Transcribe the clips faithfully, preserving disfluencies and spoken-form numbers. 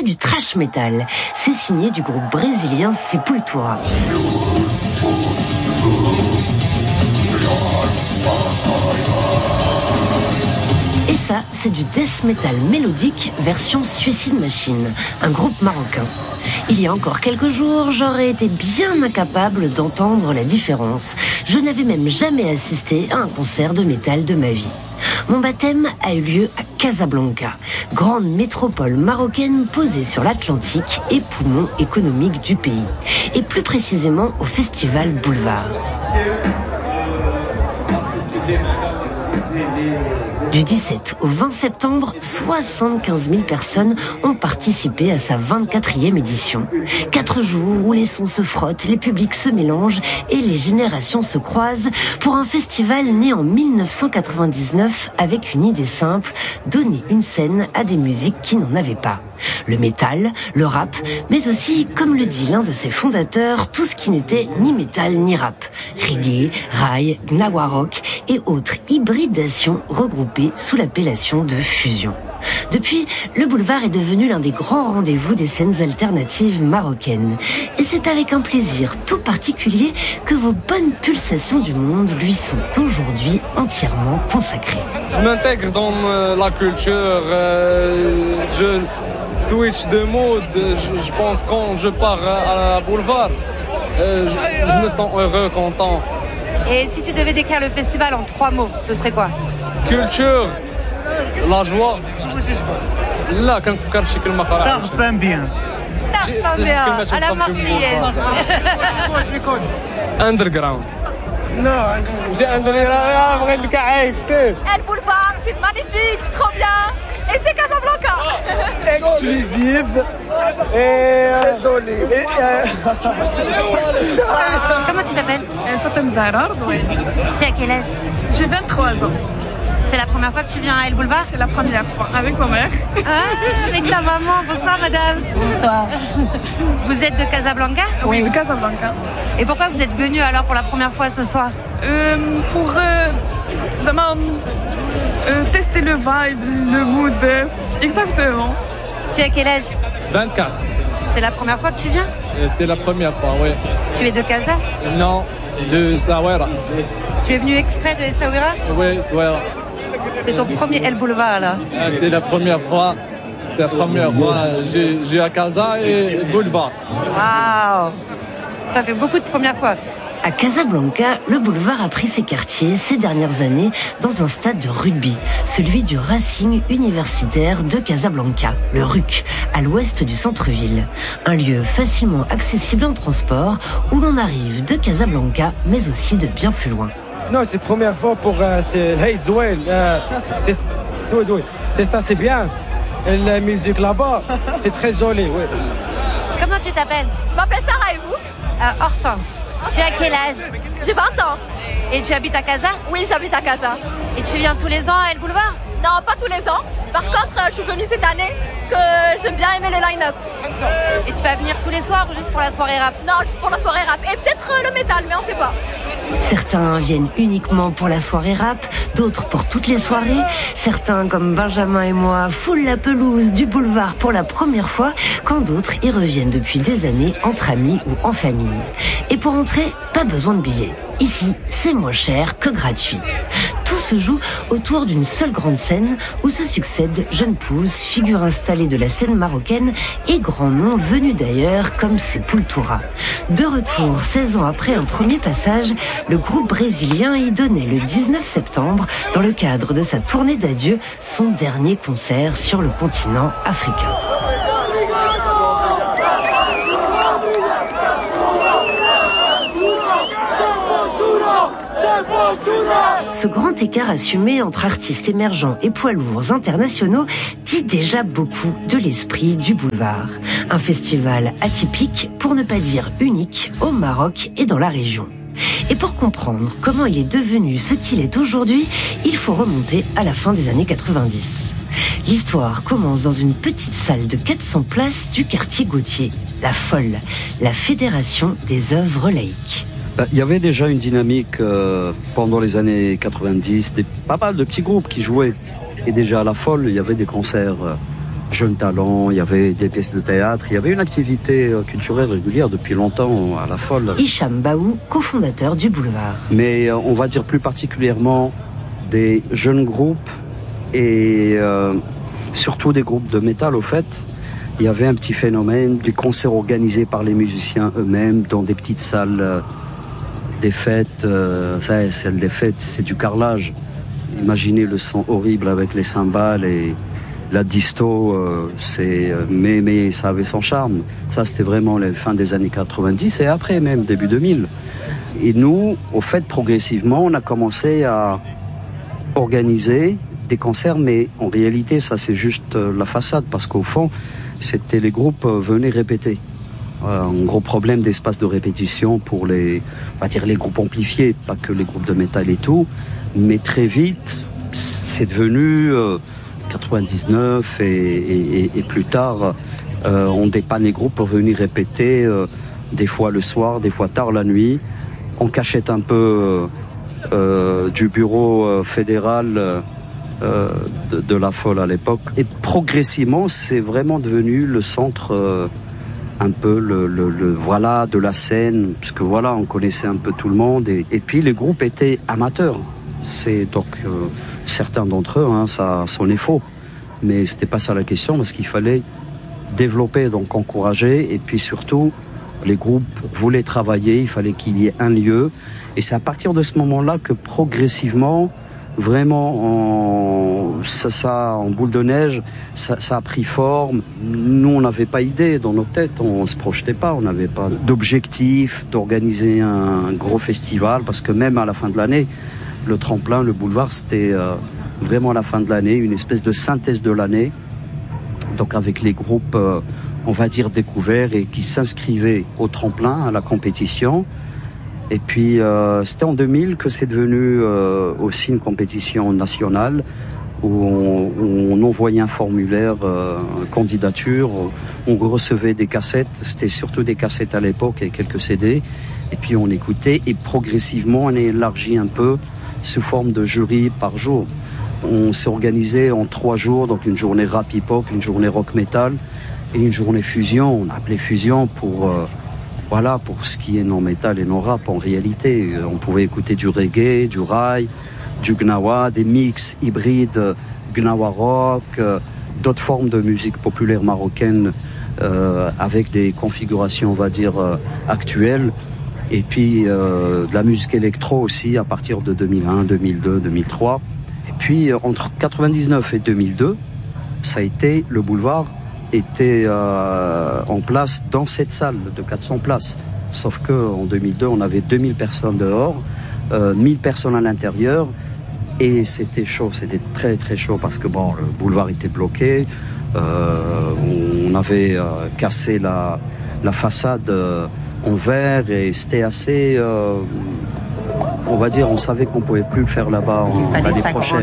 du thrash metal. C'est signé du groupe brésilien Sepultura. Et ça, c'est du death metal mélodique version Suicide Machine, un groupe marocain. Il y a encore quelques jours, j'aurais été bien incapable d'entendre la différence. Je n'avais même jamais assisté à un concert de métal de ma vie. Mon baptême a eu lieu à Casablanca, grande métropole marocaine posée sur l'Atlantique et poumon économique du pays, et plus précisément au festival Boulevard. Du dix-sept au vingt septembre, soixante-quinze mille personnes ont participé à sa vingt-quatrième édition. Quatre jours où les sons se frottent, les publics se mélangent et les générations se croisent pour un festival né en mille neuf cent quatre-vingt-dix-neuf avec une idée simple, donner une scène à des musiques qui n'en avaient pas. Le métal, le rap, mais aussi, comme le dit l'un de ses fondateurs, tout ce qui n'était ni métal ni rap. Reggae, raï, gnawa rock et autres hybridations regroupées sous l'appellation de fusion. Depuis, le boulevard est devenu l'un des grands rendez-vous des scènes alternatives marocaines. Et c'est avec un plaisir tout particulier que vos bonnes pulsations du monde lui sont aujourd'hui entièrement consacrées. Je m'intègre dans euh, la culture, euh, je switch de mode, je, je pense quand je pars à, à boulevard, euh, je, je me sens heureux, content. Et si tu devais décrire le festival en trois mots, ce serait quoi? Culture, la joie. Là, quand tu carches le macaron. Tarpin bien. Tarpin bien, à la Marseillaise. Underground. Non, j'ai underground, vrai de caïf, c'est. Le boulevard, c'est magnifique, trop bien. Et c'est Casablanca. Exclusive et très jolie. Comment tu t'appelles? Fatem Zahra, oui. Tu as quel âge? J'ai vingt-trois ans. C'est la première fois que tu viens à El Boulevard? C'est la première fois, avec ma mère. Ah, avec ta maman. Bonsoir, madame. Bonsoir. Vous êtes de Casablanca? Oui, de Casablanca. Et pourquoi vous êtes venue alors pour la première fois ce soir? euh, Pour euh, vraiment, euh, tester le vibe, le mood. Exactement. Tu as quel âge? vingt-quatre. C'est la première fois que tu viens? C'est la première fois, oui. Tu es de Casa? Non, de Sawera. Tu es venu exprès de Essaouira? Oui, Sawera. C'est ton premier El Boulevard là? Ah, c'est la première fois. C'est la première fois. J'ai, j'ai à Casa et Boulevard. Waouh! Ça fait beaucoup de premières fois. À Casablanca, le boulevard a pris ses quartiers ces dernières années dans un stade de rugby, celui du Racing universitaire de Casablanca, le R U C, à l'ouest du centre-ville. Un lieu facilement accessible en transport où l'on arrive de Casablanca, mais aussi de bien plus loin. Non, c'est la première fois pour euh, c'est Hey Zouel. Euh, c'est, oui, oui, c'est ça, c'est bien. Et la musique là-bas, c'est très joli. Oui. Comment tu t'appelles? Je m'appelle Sarah et vous? euh, Hortense. Tu as quel âge? J'ai vingt ans. Et tu habites à Casa? Oui, j'habite à Casa. Et tu viens tous les ans à El Boulevard? Non, pas tous les ans. Par contre, je suis venue cette année parce que j'aime bien aimer le line-up. Et tu vas venir tous les soirs ou juste pour la soirée rap? Non, juste pour la soirée rap. Et peut-être le métal, mais on sait pas. Certains viennent uniquement pour la soirée rap, d'autres pour toutes les soirées. Certains, comme Benjamin et moi, foulent la pelouse du boulevard pour la première fois, quand d'autres y reviennent depuis des années entre amis ou en famille. Et pour entrer, pas besoin de billets. Ici, c'est moins cher que gratuit. Tout se joue autour d'une seule grande scène où se succèdent jeunes pousses, figures installées de la scène marocaine et grands noms venus d'ailleurs comme Sepultura. De retour seize ans après un premier passage, le groupe brésilien y donnait le dix-neuf septembre, dans le cadre de sa tournée d'adieu, son dernier concert sur le continent africain. Ce grand écart assumé entre artistes émergents et poids lourds internationaux dit déjà beaucoup de l'esprit du boulevard. Un festival atypique, pour ne pas dire unique, au Maroc et dans la région. Et pour comprendre comment il est devenu ce qu'il est aujourd'hui, il faut remonter à la fin des années quatre-vingt-dix. L'histoire commence dans une petite salle de quatre cents places du quartier Gauthier, la Folle, la fédération des œuvres laïques. Il y avait déjà une dynamique euh, pendant les années quatre-vingt-dix, des, pas mal de petits groupes qui jouaient. Et déjà à la Folle, il y avait des concerts euh, jeunes talents, il y avait des pièces de théâtre, il y avait une activité culturelle régulière depuis longtemps à la Folle. Hicham Baou, cofondateur du Boulevard. Mais on va dire plus particulièrement des jeunes groupes et euh, surtout des groupes de métal au fait. Il y avait un petit phénomène, des concerts organisés par les musiciens eux-mêmes dans des petites salles, euh, des fêtes, euh, ça, celle des fêtes, c'est du carrelage. Imaginez le son horrible avec les cymbales et la disto, euh, c'est, mais, mais ça avait son charme. Ça, c'était vraiment la fin des années quatre-vingt-dix et après même, début deux mille. Et nous, au fait, progressivement, on a commencé à organiser des concerts, mais en réalité, ça, c'est juste la façade, parce qu'au fond, c'était les groupes venaient répéter. Euh, un gros problème d'espace de répétition pour les, on va dire les groupes amplifiés, pas que les groupes de métal et tout, mais très vite, c'est devenu euh, quatre-vingt-dix-neuf et, et, et plus tard, euh, on dépanne les groupes pour venir répéter, euh, des fois le soir, des fois tard la nuit. On cachette un peu euh, du bureau euh, fédéral euh, de, de la Folle à l'époque. Et progressivement, c'est vraiment devenu le centre, euh, un peu le, le, le voilà de la scène, puisque voilà, on connaissait un peu tout le monde. Et, et puis les groupes étaient amateurs. C'est donc euh, certains d'entre eux, hein, ça sonnait faux, mais c'était pas ça la question, parce qu'il fallait développer, donc encourager, et puis surtout les groupes voulaient travailler, il fallait qu'il y ait un lieu, et c'est à partir de ce moment-là que progressivement, vraiment, en, ça, ça, en boule de neige, ça, ça a pris forme. Nous, on n'avait pas idée dans nos têtes, on se projetait pas, on n'avait pas d'objectif d'organiser un gros festival, parce que même à la fin de l'année, le tremplin, le boulevard, c'était euh, vraiment à la fin de l'année, une espèce de synthèse de l'année, donc avec les groupes, euh, on va dire, découverts et qui s'inscrivaient au tremplin, à la compétition. Et puis, euh, c'était en deux mille que c'est devenu euh, aussi une compétition nationale où on, où on envoyait un formulaire, euh, candidature, on recevait des cassettes, c'était surtout des cassettes à l'époque et quelques C D, et puis on écoutait, et progressivement on a élargi un peu sous forme de jury par jour. On s'est organisé en trois jours, donc une journée rap hip-hop, une journée rock metal et une journée fusion. On a appelé fusion pour... Euh, Voilà, pour ce qui est non-métal et non-rap, en réalité, on pouvait écouter du reggae, du raï, du gnawa, des mix hybrides gnawa rock, euh, d'autres formes de musique populaire marocaine euh, avec des configurations, on va dire, euh, actuelles. Et puis euh, de la musique électro aussi à partir de deux mille un, deux mille deux, deux mille trois. Et puis entre quatre-vingt-dix-neuf et deux mille deux, ça a été le boulevard était euh, en place dans cette salle de quatre cents places. Sauf que en deux mille deux, on avait deux mille personnes dehors, euh, mille personnes à l'intérieur, et c'était chaud, c'était très très chaud parce que bon, le boulevard était bloqué, euh, on avait euh, cassé la, la façade euh, en verre et c'était assez, euh, on va dire, on savait qu'on pouvait plus le faire là-bas en, l'année prochaine.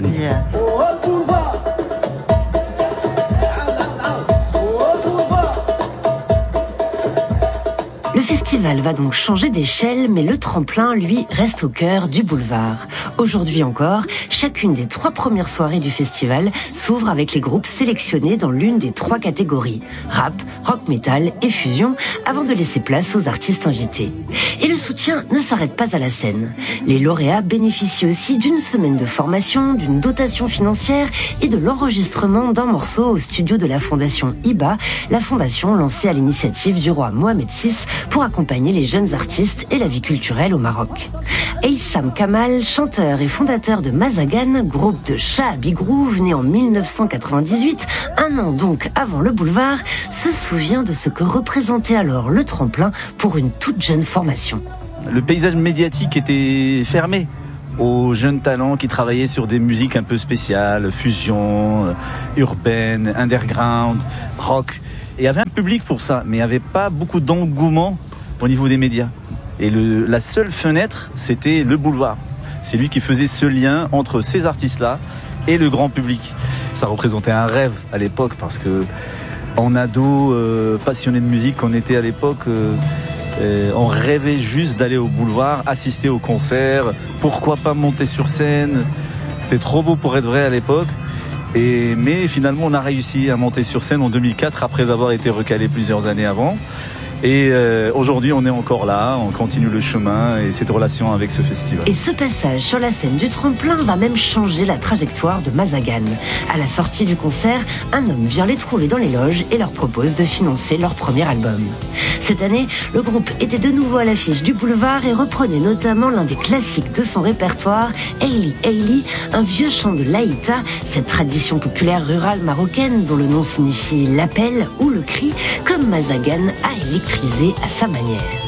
Le festival va donc changer d'échelle, mais le tremplin, lui, reste au cœur du boulevard. Aujourd'hui encore, chacune des trois premières soirées du festival s'ouvre avec les groupes sélectionnés dans l'une des trois catégories, rap, rock metal et fusion, avant de laisser place aux artistes invités. Et le soutien ne s'arrête pas à la scène. Les lauréats bénéficient aussi d'une semaine de formation, d'une dotation financière et de l'enregistrement d'un morceau au studio de la fondation I B A, la fondation lancée à l'initiative du roi Mohamed six pour accompagner les jeunes artistes et la vie culturelle au Maroc. Eissam Kamal, chanteur et fondateur de Mazagan, groupe de Shaabi Groove, né en mille neuf cent quatre-vingt-dix-huit, un an donc avant le boulevard, se souvient de ce que représentait alors le tremplin pour une toute jeune formation. Le paysage médiatique était fermé aux jeunes talents qui travaillaient sur des musiques un peu spéciales, fusion, urbaine, underground, rock. Et il y avait un public pour ça, mais il n'y avait pas beaucoup d'engouement au niveau des médias. Et le, la seule fenêtre, c'était le boulevard. C'est lui qui faisait ce lien entre ces artistes-là et le grand public. Ça représentait un rêve à l'époque, parce que en ado, euh, passionné de musique, on était à l'époque, euh, euh, on rêvait juste d'aller au boulevard, assister au concert, pourquoi pas monter sur scène. C'était trop beau pour être vrai à l'époque. Et, mais finalement, on a réussi à monter sur scène en deux mille quatre après avoir été recalé plusieurs années avant. Et euh, aujourd'hui, on est encore là, on continue le chemin et cette relation avec ce festival. Et ce passage sur la scène du tremplin va même changer la trajectoire de Mazagan. À la sortie du concert, un homme vient les trouver dans les loges et leur propose de financer leur premier album. Cette année, le groupe était de nouveau à l'affiche du boulevard et reprenait notamment l'un des classiques de son répertoire, Eili Eili, un vieux chant de l'Aïta, cette tradition populaire rurale marocaine dont le nom signifie l'appel ou le cri, comme Mazagan a électrisé à sa manière.